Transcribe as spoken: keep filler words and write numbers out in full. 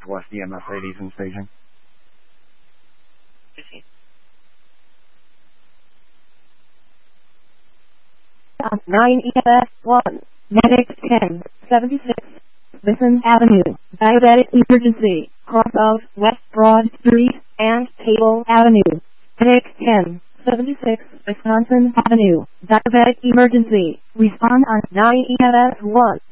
Northwest E M S eighties and staging. nine E M S one, Medic ten, seventy-six, Smithson Avenue, Diabetic Emergency, cross out West Broad Street and Table Avenue. Medic ten, seventy-six, Wisconsin Avenue, Diabetic Emergency, respond on nine E M S one.